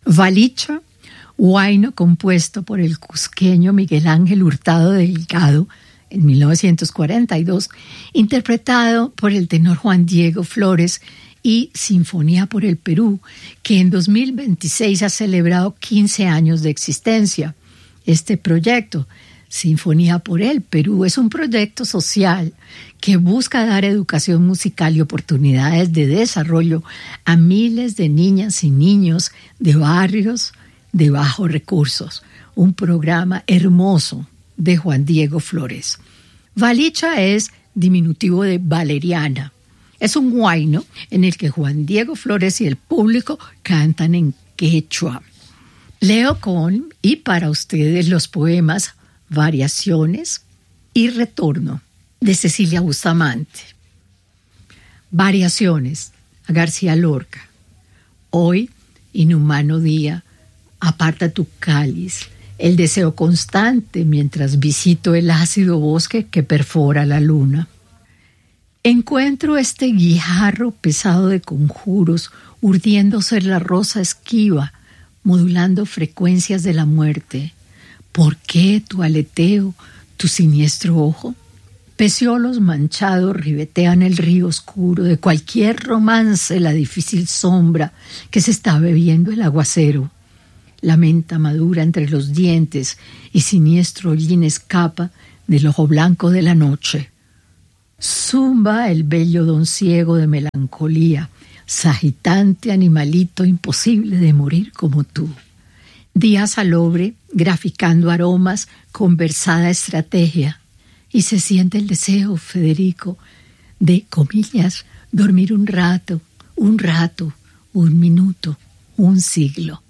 Valicha, huayno compuesto por el cusqueño Miguel Ángel Hurtado Delgado en 1942, interpretado por el tenor Juan Diego Flores, y Sinfonía por el Perú, que en 2026 ha celebrado 15 años de existencia. Este proyecto, Sinfonía por el Perú, es un proyecto social que busca dar educación musical y oportunidades de desarrollo a miles de niñas y niños de barrios de bajos recursos. Un programa hermoso de Juan Diego Flores. Valicha es diminutivo de valeriana. Es un huayno en el que Juan Diego Flores y el público cantan en quechua. Leo con y para ustedes los poemas Variaciones y Retorno de Cecilia Bustamante. Variaciones, a García Lorca. Hoy, inhumano día, aparta tu cáliz, el deseo constante mientras visito el ácido bosque que perfora la luna. Encuentro este guijarro pesado de conjuros, urdiéndose la rosa esquiva, modulando frecuencias de la muerte. ¿Por qué tu aleteo, tu siniestro ojo? Peciolos manchados ribetean el río oscuro de cualquier romance, la difícil sombra que se está bebiendo el aguacero. La menta madura entre los dientes y siniestro hollín escapa del ojo blanco de la noche. Zumba el bello don ciego de melancolía, sagitante animalito imposible de morir como tú. Día salobre, graficando aromas, conversada estrategia. Y se siente el deseo, Federico, de, comillas, dormir un rato, un minuto, un siglo.